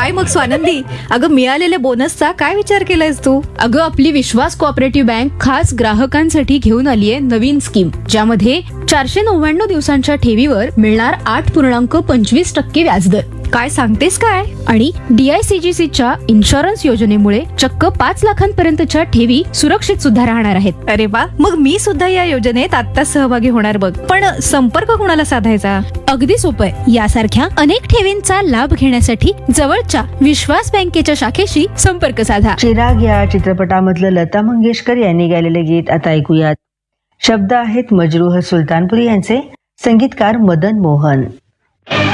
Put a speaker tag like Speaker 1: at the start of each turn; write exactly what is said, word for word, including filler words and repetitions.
Speaker 1: काय मग स्वानंदी, अगं मिळालेल्या बोनसचा काय विचार केलायस तू?
Speaker 2: अगं आपली विश्वास कोऑपरेटिव्ह बँक खास ग्राहकांसाठी घेऊन आली आहे नवीन स्कीम, ज्यामध्ये चारशे नव्याण्णव दिवसांच्या ठेवीवर मिळणार आठ पूर्णांक पंचवीस टक्के व्याजदर.
Speaker 1: काय सांगतेस काय?
Speaker 2: आणि डीआयसीजीसीच्या इन्शुरन्स योजनेमुळे चक्क पाच लाखांपर्यंतच्या ठेवी सुरक्षित सुद्धा राहणार आहेत.
Speaker 1: अरे वा, मग मी सुद्धा या योजनेत आता सहभागी होणार बघ. पण संपर्क कोणाला साधायचा?
Speaker 2: अगदी सोपं आहे. यासारख्या अनेक ठेवींचा लाभ घेण्यासाठी जवळच्या विश्वास बँकेच्या शाखेशी संपर्क साधा.
Speaker 3: चिराग या चित्रपटामधलं लता मंगेशकर यांनी गायलेले गीत आता ऐकूयात. शब्द आहेत मजरूह सुलतानपुरी यांचे, संगीतकार मदन मोहन.